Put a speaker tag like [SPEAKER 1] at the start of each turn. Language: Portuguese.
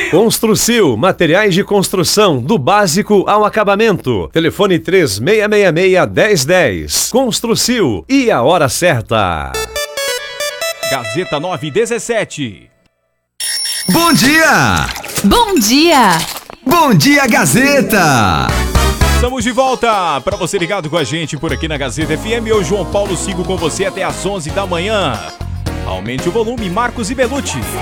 [SPEAKER 1] Construcil, materiais de construção, do básico ao acabamento. Telefone 3666-1010. Construcil, e a hora certa.
[SPEAKER 2] Gazeta 917.
[SPEAKER 3] Bom dia!
[SPEAKER 4] Bom dia!
[SPEAKER 3] Bom dia, Gazeta!
[SPEAKER 2] Estamos de volta para você ligado com a gente por aqui na Gazeta FM. Eu, João Paulo, sigo com você até às 11 da manhã. Aumente o volume, Marcos e Belucci.